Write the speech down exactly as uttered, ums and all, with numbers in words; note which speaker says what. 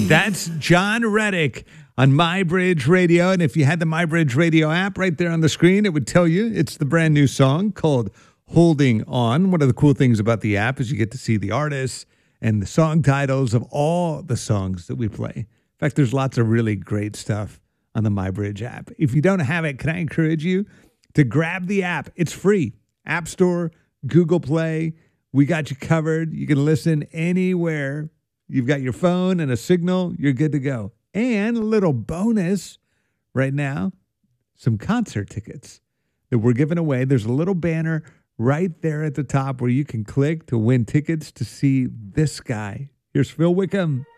Speaker 1: That's John Reddick on MyBridge Radio. And if you had the MyBridge Radio app right there on the screen, it would tell you it's the brand new song called Holding On. One of the cool things about the app is you get to see the artists and the song titles of all the songs that we play. In fact, there's lots of really great stuff on the MyBridge app. If you don't have it, can I encourage you to grab the app? It's free. App Store, Google Play. We got you covered. You can listen anywhere. You've got your phone and a signal. You're good to go. And a little bonus right now, some concert tickets that we're giving away. There's a little banner right there at the top where you can click to win tickets to see this guy. Here's Phil Wickham.